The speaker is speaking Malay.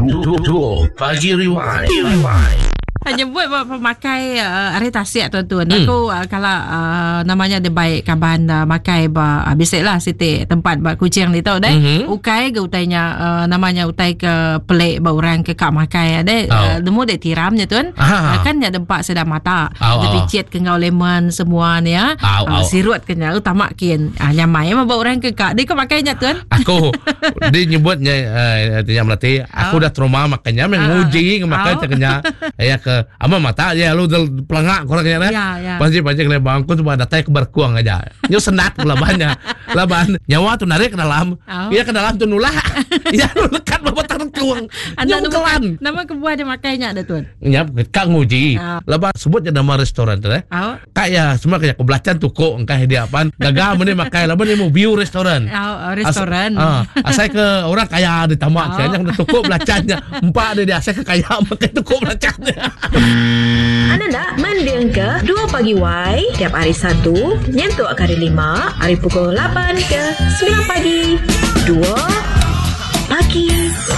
Pagi Rewind. Hanya buat pemakai hari tasik tuan-tuan. Aku kalau namanya dia baik kaban makai biasalah siti tempat kucing ni tau deh. Ukai ke utainya namanya utai ke pelik orang ke kak makai deh. Demu deh tiramnya tuan. Kan nya dempak sedang mata. Dia picit ke ngau lemon semua ni ya. Sirut ke nya utama kian. Nyamai mah orang ke kak. Dia ke makainya tuan. Aku dia nyebutnya yang melatih. Aku dah trauma makanya menguji makai caknya. Ya ke ama mata ya lu pelengak korangnya dah. Ya. Pasti kena bangku cuma datang ke berkuang aja. Nyu senat labannya. Laban nyawa tuh narik ke dalam. Iya ke dalam tuh nulah. Ya lu lekat bawa tangan kuang. Nyu kelan. Nama kebuah dia makainya ada tuan. Ya kak nguji. Laban sebutnya nama restoran tu kak ya semua kayak kebelacan tuko engkau dia apaan. Gagal meni makai laban dia mau view restoran. Restoran. Asal ke orang kaya di tamak kayaknya kena tuko belacannya. Empat dia asal ke kaya makai tuko belacannya. Anda nak mendengar ke 2 Pagi Y tiap hari Sabtu nyentuh hari 5 hari pukul 8 ke 9 pagi 2 Pagi